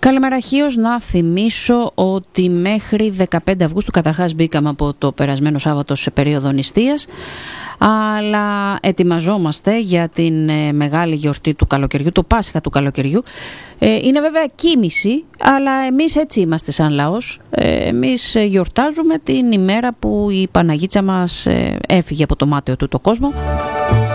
Καλημέρα Χίος, να θυμίσω ότι μέχρι 15 Αυγούστου καταρχάς μπήκαμε από το περασμένο Σάββατο σε περίοδο νηστείας, αλλά ετοιμαζόμαστε για την μεγάλη γιορτή του καλοκαιριού, το Πάσχα του καλοκαιριού. Είναι βέβαια κοίμηση, αλλά εμείς έτσι είμαστε σαν λαός. Εμείς γιορτάζουμε την ημέρα που η Παναγίτσα μας έφυγε από το μάταιο του το κόσμο.